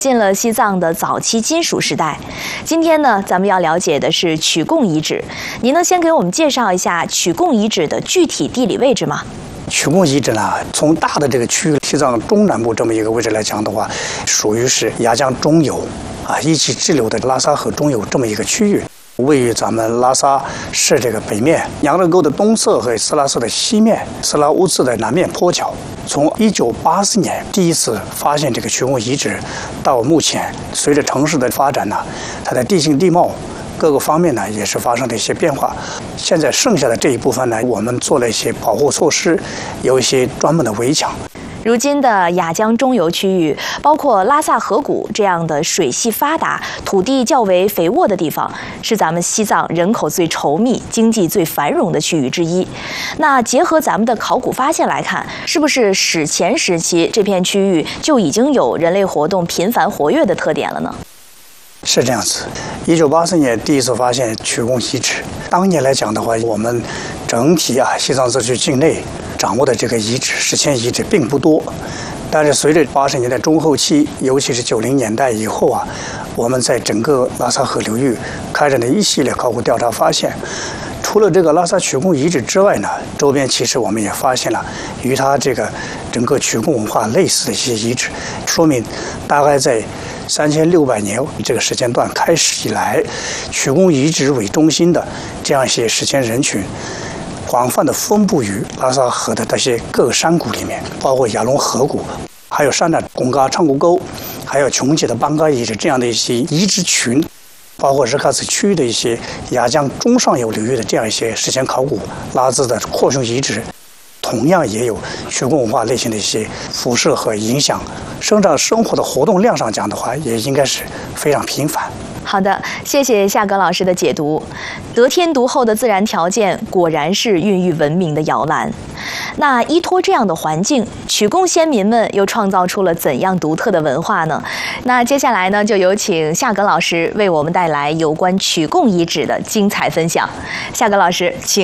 进了西藏的早期金属时代。今天呢，咱们要了解的是曲贡遗址。您能先给我们介绍一下曲贡遗址的具体地理位置吗？ 曲贡遗址呢，从大的这个区域，西藏中南部这么一个位置来讲的话，属于是雅江中游一起支流的拉萨河中游这么一个区域。位于咱们拉萨市这个北面，羊热沟的东侧和色拉寺的西面，色拉乌寺的南面坡脚。从1984年第一次发现这个曲贡遗址，到目前，随着城市的发展呢，它的地形地貌各个方面呢也是发生了一些变化。现在剩下的这一部分呢，我们做了一些保护措施，有一些专门的围墙。 如今的雅江中游区域，包括拉萨河谷这样的水系发达、土地较为肥沃的地方，是咱们西藏人口最稠密、经济最繁荣的区域之一。那结合咱们的考古发现来看，是不是史前时期这片区域就已经有人类活动频繁活跃的特点了呢？ 是这样子。1984年第一次发现曲贡遗址，当年来讲的话，我们整体西藏自治区境内掌握的这个遗址，史前遗址并不多。但是随着80年代中后期，尤其是90年代以后我们在整个拉萨河流域开展了一系列考古调查，发现除了这个拉萨曲贡遗址之外呢，周边其实我们也发现了与它这个整个曲贡文化类似的一些遗址，说明大概在3600年这个时间段开始以来，曲贡遗址为中心的这样一些史前人群，广泛的分布于拉萨河的这些各个山谷里面，包括雅龙河谷，还有山的贡嘎昌古沟，还有琼姐的邦嘎遗址这样的一些遗址群，包括日喀则区域的一些雅江中上游流域的这样一些史前考古，拉孜的扩胸遗址，同样也有曲贡文化类型的一些辐射和影响。生活的活动量上讲的话，也应该是非常频繁。 好的，谢谢夏格老师的解读。得天独厚的自然条件，果然是孕育文明的摇篮。那依托这样的环境，曲贡先民们又创造出了怎样独特的文化呢？那接下来呢，就有请夏格老师为我们带来有关曲贡遗址的精彩分享。夏格老师，请。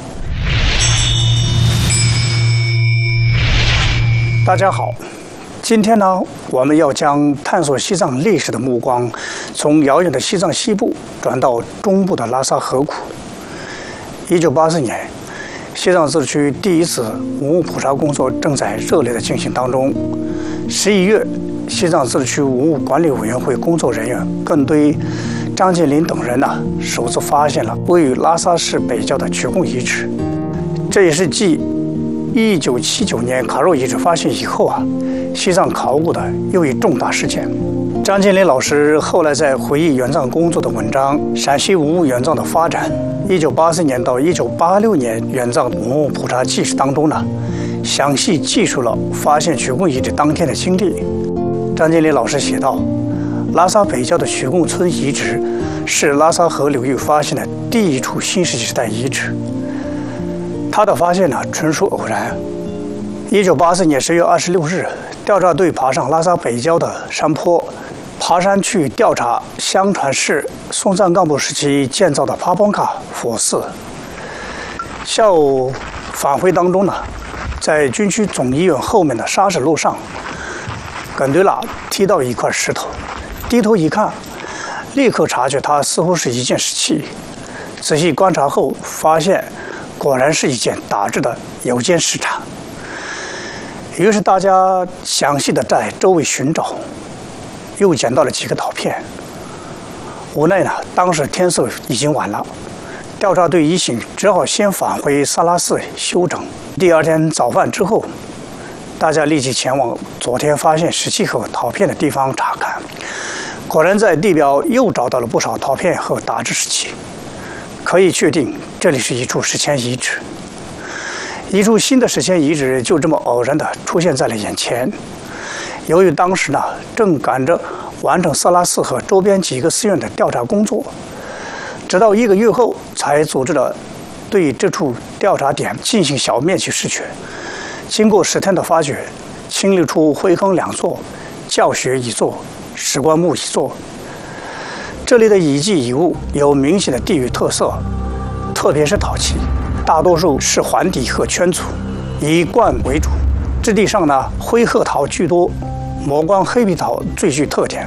大家好。今天呢，我们要将探索西藏历史的目光，从遥远的西藏西部转到中部的拉萨河谷。1984年，西藏自治区第一次文物普查工作正在热烈的进行当中。11月，西藏自治区文物管理委员会工作人员跟对张建林等人首次发现了位于拉萨市北郊的曲贡遗址。这也是继1979年卡若遗址发现以后西藏考古的又一重大事件。张建林老师后来在回忆援藏工作的文章《陕西文物援藏的发展：1984年到1986年援藏文物普查纪实》当中详细记述了发现曲贡遗址当天的经历。张建林老师写道：拉萨北郊的曲贡村遗址是拉萨河流域发现的第一处新石器时代遗址。它的发现纯属偶然。1984年10月26日，调查队爬上拉萨北郊的山坡，爬山去调查相传是松赞干布时期建造的帕邦卡佛寺。下午返回当中在军区总医院后面的沙石路上，跟队拉踢到一块石头，低头一看，立刻察觉它似乎是一件石器。仔细观察后，发现果然是一件打制的有尖石铲。于是大家详细的在周围寻找，又捡到了几个陶片。无奈当时天色已经晚了，调查队一行只好先返回萨拉寺休整。第二天早饭之后，大家立即前往昨天发现石器和陶片的地方查看，果然在地表又找到了不少陶片和打制石器，可以确定这里是一处史前遗址。一处新的史前遗址就这么偶然地出现在了眼前。由于当时正赶着完成色拉寺和周边几个寺院的调查工作，直到1个月后才组织了对这处调查点进行小面积视觉。经过10天的发掘，清理出灰坑2座、教学1座、石棺木1座。这里的遗迹遗物有明显的地域特色，特别是陶器。大多数是环底和圈组，以冠为主。质地上灰褐陶居多， 磨光黑皮桃最具特点。